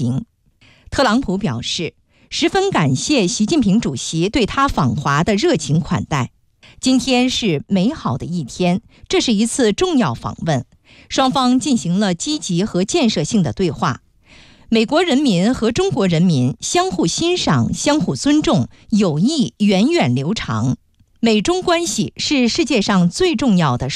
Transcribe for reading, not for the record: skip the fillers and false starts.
行。特朗普表示，十分感谢习近平主席对他访华的热情款待。今天是美好的一天，这是一次重要访问，双方进行了积极和建设性的对话。美国人民和中国人民相互欣赏、相互尊重，友谊源远流长。美中关系是世界上最重要的